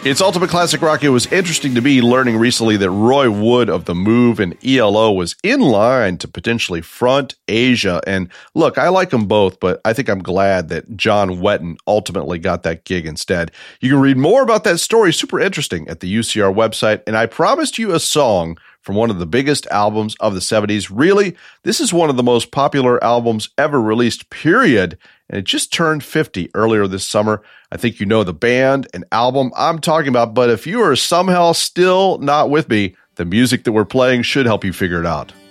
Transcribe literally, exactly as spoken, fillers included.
It's Ultimate Classic Rock. It was interesting to me learning recently that Roy Wood of The Move and E L O was in line to potentially front Asia. And look, I like them both, but I think I'm glad that John Wetton ultimately got that gig instead. You can read more about that story, super interesting, at the U C R website. And I promised you a song from one of the biggest albums of the seventies. Really, this is one of the most popular albums ever released, period. And it just turned fifty earlier this summer. I think you know the band and album I'm talking about, but if you are somehow still not with me, the music that we're playing should help you figure it out.